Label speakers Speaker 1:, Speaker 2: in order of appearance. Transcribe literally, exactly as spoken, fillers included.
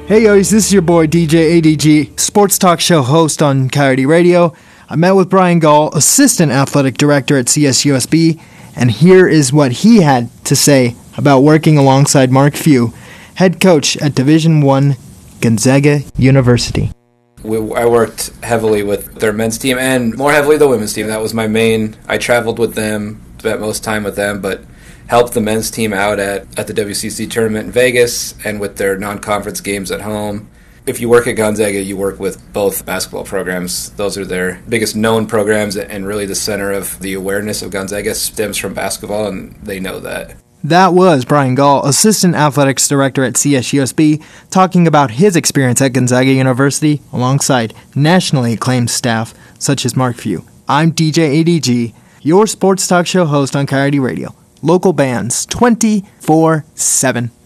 Speaker 1: Hey guys, this is your boy D J A D G, sports talk show host on Coyote Radio. I met with Brian Gall, Assistant Athletic Director at C S U S B, and here is what he had to say about working alongside Mark Few, head coach at Division One Gonzaga University.
Speaker 2: We, I worked heavily with their men's team and more heavily the women's team. That was my main. I traveled with them, spent most time with them, but helped the men's team out at, at the W C C tournament in Vegas and with their non-conference games at home. If you work at Gonzaga, you work with both basketball programs. Those are their biggest known programs, and really the center of the awareness of Gonzaga stems from basketball, and they know that.
Speaker 1: That was Brian Gall, Assistant Athletics Director at C S U S B, talking about his experience at Gonzaga University alongside nationally acclaimed staff such as Mark Few. I'm D J A D G, your sports talk show host on Coyote Radio. Local bands twenty-four seven.